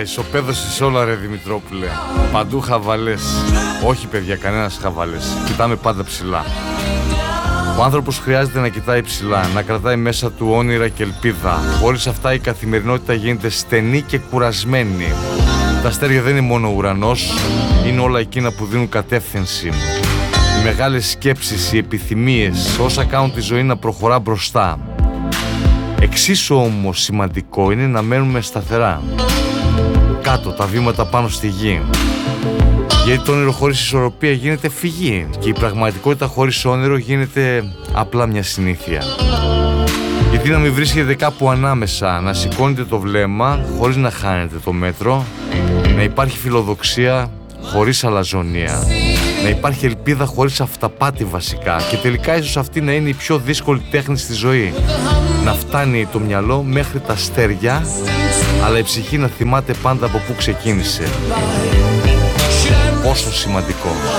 όλα, ισοπαίδωσες όλα ρε Δημητρόπουλε. Παντού χαβαλές. Όχι παιδιά, κανένας χαβαλές. Κοιτάμε πάντα ψηλά. Ο άνθρωπος χρειάζεται να κοιτάει ψηλά, να κρατάει μέσα του όνειρα και ελπίδα. Χωρίς αυτά η καθημερινότητα γίνεται στενή και κουρασμένη. Τα αστέρια δεν είναι μόνο ο ουρανός, είναι όλα εκείνα που δίνουν κατεύθυνση. Οι μεγάλες σκέψεις, οι επιθυμίες, όσα κάνουν τη ζωή να προχωρά μπροστά. Εξίσου όμως σημαντικό είναι να μένουμε σταθερά. Κάτω, τα βήματα πάνω στη γη. Γιατί το όνειρο χωρίς ισορροπία γίνεται φυγή και η πραγματικότητα χωρίς όνειρο γίνεται απλά μια συνήθεια. Η δύναμη βρίσκεται κάπου ανάμεσα, να σηκώνετε το βλέμμα χωρίς να χάνετε το μέτρο, να υπάρχει φιλοδοξία χωρίς αλαζονία, να υπάρχει ελπίδα χωρίς αυταπάτη βασικά και τελικά ίσως αυτή να είναι η πιο δύσκολη τέχνη στη ζωή. Να φτάνει το μυαλό μέχρι τα αστέρια, αλλά η ψυχή να θυμάται πάντα από πού ξεκίνησε. Πόσο σημαντικό.